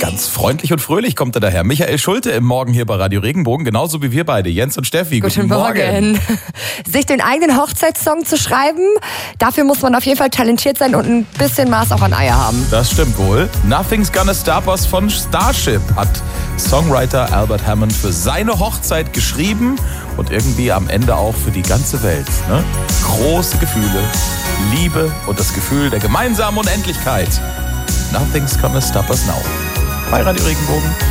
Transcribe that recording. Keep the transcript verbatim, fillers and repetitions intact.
Ganz freundlich und fröhlich kommt er daher. Michael Schulte im Morgen hier bei Radio Regenbogen, genauso wie wir beide, Jens und Steffi. Guten, Guten Morgen. Morgen. Sich den eigenen Hochzeitssong zu schreiben, dafür muss man auf jeden Fall talentiert sein und ein bisschen Maß auch an Eier haben. Das stimmt wohl. Nothing's Gonna Stop Us von Starship hat Songwriter Albert Hammond für seine Hochzeit geschrieben und irgendwie am Ende auch für die ganze Welt. Ne? Große Gefühle, Liebe und das Gefühl der gemeinsamen Unendlichkeit. Nothing's Gonna Stop Us Now. Bei Radio Regenbogen.